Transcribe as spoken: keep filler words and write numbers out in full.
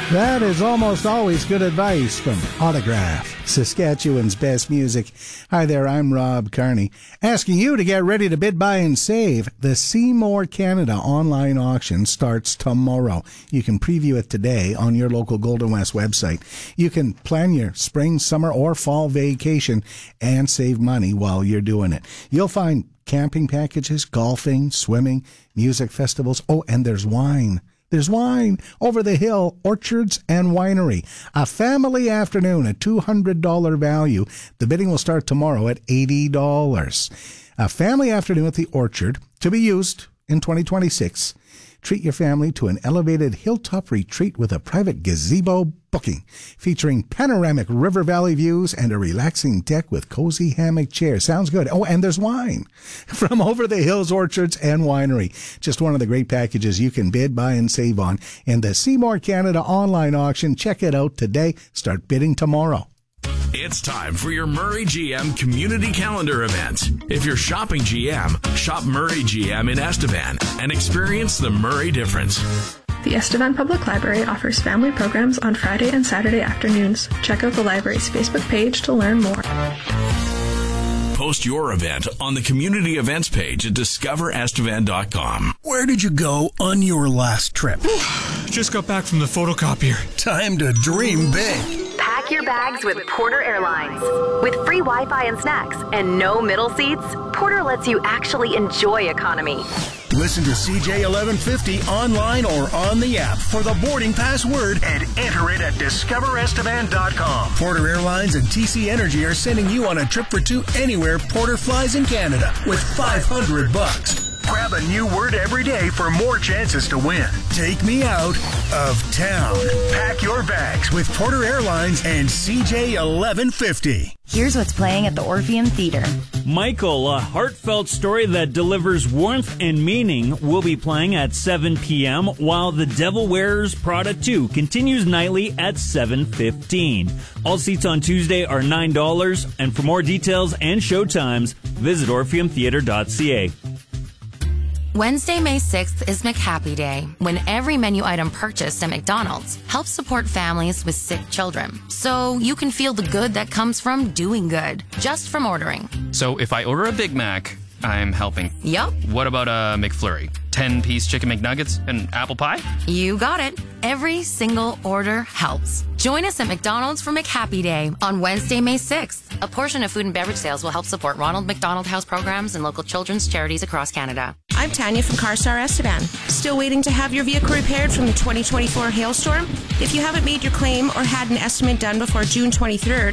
That is almost always good advice from Autograph, Saskatchewan's best music. Hi there, I'm Rob Carney, asking you to get ready to bid, buy, and save. The Seymour Canada online auction starts tomorrow. You can preview it today on your local Golden West website. You can plan your spring, summer, or fall vacation and save money while you're doing it. You'll find camping packages, golfing, swimming, music festivals. Oh, and there's wine. There's wine. Over the Hill Orchards and Winery. A family afternoon at two hundred dollars value. The bidding will start tomorrow at eighty dollars. A family afternoon at the Orchard to be used in twenty twenty-six. Treat your family to an elevated hilltop retreat with a private gazebo booking featuring panoramic river valley views and a relaxing deck with cozy hammock chairs. Sounds good. Oh, and there's wine from Over the Hills Orchards and Winery. Just one of the great packages you can bid, buy, and save on in the Seymour Canada online auction. Check it out today. Start bidding tomorrow. It's time for your Murray G M Community Calendar event. If you're shopping G M, shop Murray G M in Estevan and experience the Murray difference. The Estevan Public Library offers family programs on Friday and Saturday afternoons. Check out the library's Facebook page to learn more. Post your event on the community events page at discover estevan dot com. Where did you go on your last trip? Just got back from the photocopier. Time to dream big. Pack your bags with Porter Airlines. With free Wi-Fi and snacks and no middle seats, Porter lets you actually enjoy economy. Listen to C J eleven fifty online or on the app for the boarding pass word and enter it at discover estevan dot com. Porter Airlines and T C Energy are sending you on a trip for two anywhere Porter flies in Canada with five hundred bucks. Grab a new word every day for more chances to win. Take me out of town. Pack your bags with Porter Airlines and C J eleven fifty. Here's what's playing at the Orpheum Theater. Michael, a heartfelt story that delivers warmth and meaning, will be playing at seven p.m., while The Devil Wears Prada two continues nightly at seven fifteen. All seats on Tuesday are nine dollars, and for more details and showtimes, visit orpheum theater dot c a. Wednesday, May sixth is McHappy Day, when every menu item purchased at McDonald's helps support families with sick children. So you can feel the good that comes from doing good, just from ordering. So if I order a Big Mac, I'm helping. Yup. What about a McFlurry? ten-piece chicken McNuggets and apple pie? You got it. Every single order helps. Join us at McDonald's for McHappy Day on Wednesday, May sixth. A portion of food and beverage sales will help support Ronald McDonald House programs and local children's charities across Canada. I'm Tanya from CarStar Estevan. Still waiting to have your vehicle repaired from the twenty twenty-four hailstorm? If you haven't made your claim or had an estimate done before June twenty-third,